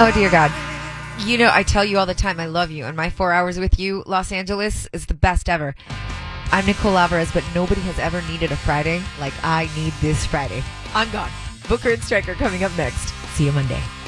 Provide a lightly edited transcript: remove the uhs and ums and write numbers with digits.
Oh, dear God. You know, I tell you all the time, I love you. And my 4 hours with you, Los Angeles, is the best ever. I'm Nicole Alvarez, but nobody has ever needed a Friday like I need this Friday. I'm gone. Booker and Stryker coming up next. See you Monday.